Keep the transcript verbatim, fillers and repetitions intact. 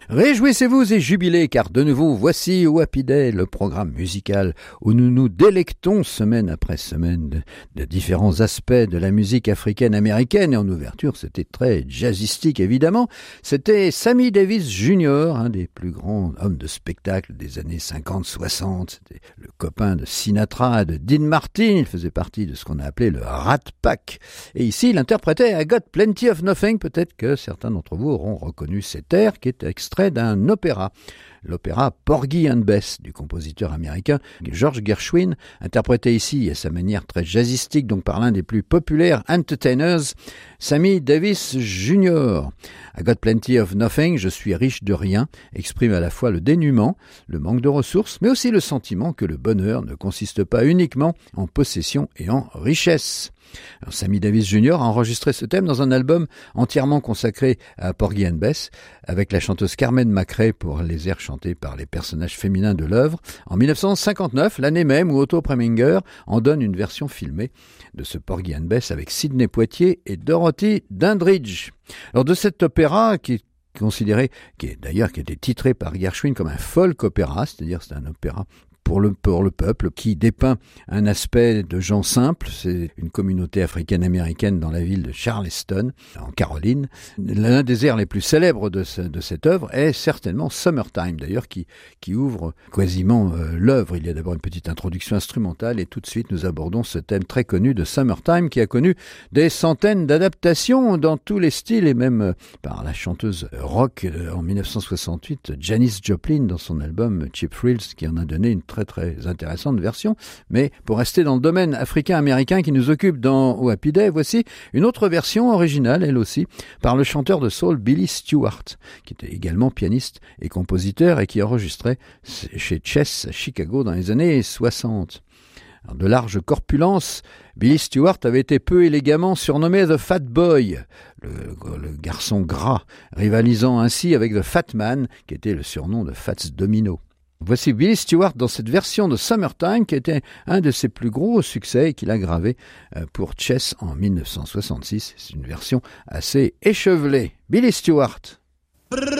Réjouissez-vous et jubilez, car de nouveau, voici au Happy Day, le programme musical où nous nous délectons semaine après semaine de, de différents aspects de la musique africaine-américaine. Et en ouverture, c'était très jazzistique, évidemment. C'était Sammy Davis junior, un des plus grands hommes de spectacle des années cinquante soixante. C'était le copain de Sinatra, de Dean Martin. Il faisait partie de ce qu'on a appelé le Rat Pack. Et ici, il interprétait I Got Plenty of Nothing. Peut-être que certains d'entre vous auront reconnu cet air qui est extrait d'un opéra, l'opéra Porgy and Bess du compositeur américain George Gershwin, interprété ici à sa manière très jazzistique, donc par l'un des plus populaires entertainers, Sammy Davis junior I Got Plenty of Nothing, je suis riche de rien, exprime à la fois le dénuement, le manque de ressources, mais aussi le sentiment que le bonheur ne consiste pas uniquement en possession et en richesse. Alors, Sammy Davis junior a enregistré ce thème dans un album entièrement consacré à Porgy and Bess, avec la chanteuse Carmen McRae pour les airs chantés par les personnages féminins de l'œuvre. En dix-neuf cent cinquante-neuf, l'année même où Otto Preminger en donne une version filmée de ce Porgy and Bess avec Sidney Poitier et Dorothy Dandridge. Alors de cet opéra qui est considéré, qui est d'ailleurs qui a été titré par Gershwin comme un folk opéra, c'est-à-dire c'est un opéra Pour le, pour le peuple, qui dépeint un aspect de gens simples. C'est une communauté africaine-américaine dans la ville de Charleston, en Caroline. L'un des airs les plus célèbres de, ce, de cette œuvre est certainement Summertime, d'ailleurs, qui, qui ouvre quasiment euh, l'œuvre. Il y a d'abord une petite introduction instrumentale et tout de suite nous abordons ce thème très connu de Summertime qui a connu des centaines d'adaptations dans tous les styles et même euh, par la chanteuse rock euh, en dix-neuf cent soixante-huit, Janis Joplin, dans son album Cheap Thrills, qui en a donné une très très intéressante version. Mais pour rester dans le domaine africain-américain qui nous occupe dans au Happy Day, voici une autre version originale, elle aussi, par le chanteur de soul Billy Stewart, qui était également pianiste et compositeur et qui enregistrait chez Chess à Chicago dans les années soixante. Alors, de large corpulence, Billy Stewart avait été peu élégamment surnommé The Fat Boy, le, le garçon gras, rivalisant ainsi avec The Fat Man, qui était le surnom de Fats Domino. Voici Billy Stewart dans cette version de Summertime qui était un de ses plus gros succès et qu'il a gravé pour Chess en dix-neuf cent soixante-six. C'est une version assez échevelée. Billy Stewart.